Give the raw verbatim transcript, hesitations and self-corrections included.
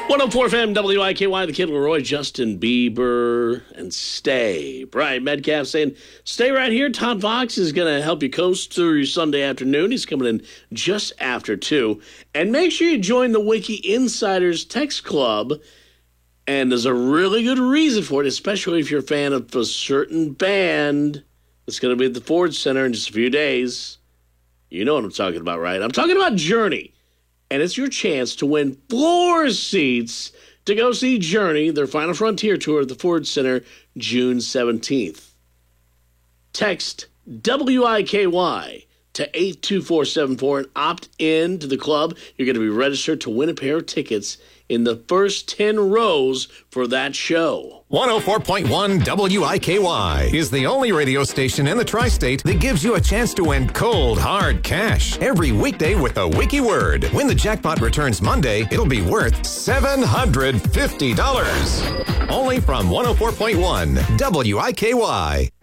one oh four F M, W I K Y, The Kid Leroy, Justin Bieber, and Stay. Brian Metcalf saying, stay right here. Todd Fox is going to help you coast through your Sunday afternoon. He's coming in just after two. And make sure you join the Wiki Insiders Text Club. And there's a really good reason for it, especially if you're a fan of a certain band that's going to be at the Ford Center in just a few days. You know what I'm talking about, right? I'm talking about Journey. And it's your chance to win floor seats to go see Journey, their Final Frontier tour at the Ford Center, June seventeenth. Text W I K Y to eight two four seven four and opt in to the club. You're going to be registered to win a pair of tickets in the first ten rows for that show. one oh four point one W I K Y is the only radio station in the tri-state that gives you a chance to win cold, hard cash every weekday with a wiki word. When the jackpot returns Monday, it'll be worth seven hundred fifty dollars. Only from one oh four point one W I K Y.